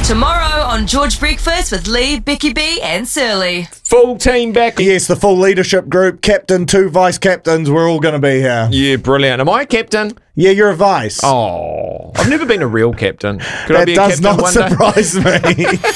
Tomorrow on George Breakfast with Lee, Becky B and Surly. Full team back. Yes, the full leadership group, captain, 2 vice captains, we're all going to be here. Yeah, brilliant. Am I a captain? Yeah, you're a vice. Oh, I've never been a real captain. Could I That be a does captain not one day? surprise me.